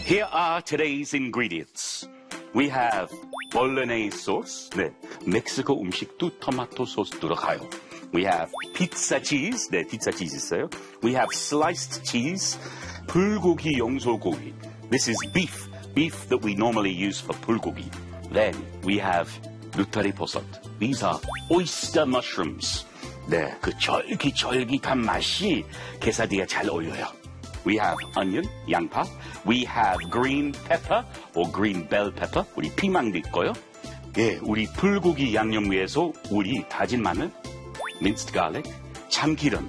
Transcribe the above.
Here are today's ingredients. We have bolognese sauce. 네, 멕시코 음식도 토마토 소스 들어가요. We have pizza cheese. 네, 피자 치즈 있어요. We have sliced cheese. 불고기, 용소고기. This is beef. Beef that we normally use for 불고기. Then we have 누타리 버섯. These are oyster mushrooms. 네, 그 쫄깃쫄깃한 맛이 quesadilla 잘 어울려요. We have onion, 양파. We have green pepper or green bell pepper. 우리 피망도 있고요. 예, 우리 불고기 양념 위에서 우리 다진 마늘, minced garlic, 참기름,